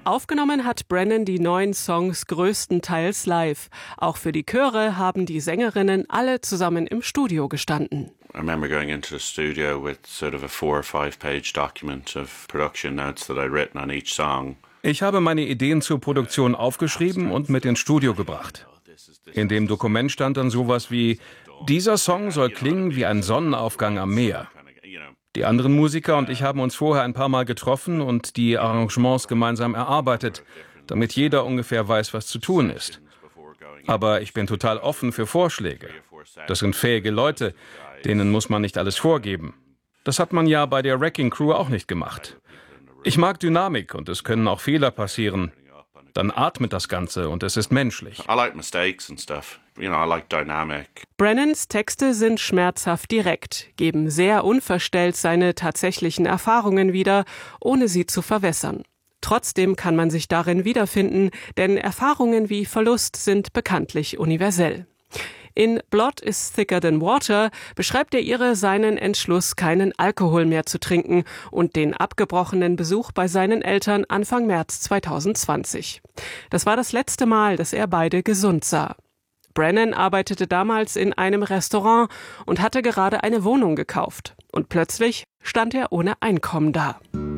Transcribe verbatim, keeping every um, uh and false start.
Aufgenommen hat Brennan die neuen Songs größtenteils live. Auch für die Chöre haben die Sängerinnen alle zusammen im Studio gestanden. I remember going into the studio with sort of a four or five page document of production notes that I'd written on each song. Ich habe meine Ideen zur Produktion aufgeschrieben und mit ins Studio gebracht. In dem Dokument stand dann sowas wie: Dieser Song soll klingen wie ein Sonnenaufgang am Meer. Die anderen Musiker und ich haben uns vorher ein paar Mal getroffen und die Arrangements gemeinsam erarbeitet, damit jeder ungefähr weiß, was zu tun ist. Aber ich bin total offen für Vorschläge. Das sind fähige Leute, denen muss man nicht alles vorgeben. Das hat man ja bei der Wrecking Crew auch nicht gemacht. Ich mag Dynamik und es können auch Fehler passieren. Dann atmet das Ganze und es ist menschlich. I like mistakes and stuff. You know, I like dynamic. Brennans Texte sind schmerzhaft direkt, geben sehr unverstellt seine tatsächlichen Erfahrungen wieder, ohne sie zu verwässern. Trotzdem kann man sich darin wiederfinden, denn Erfahrungen wie Verlust sind bekanntlich universell. In Blood is Thicker Than Water beschreibt der Ire seinen Entschluss, keinen Alkohol mehr zu trinken und den abgebrochenen Besuch bei seinen Eltern Anfang März zweitausendzwanzig. Das war das letzte Mal, dass er beide gesund sah. Brennan arbeitete damals in einem Restaurant und hatte gerade eine Wohnung gekauft. Und plötzlich stand er ohne Einkommen da.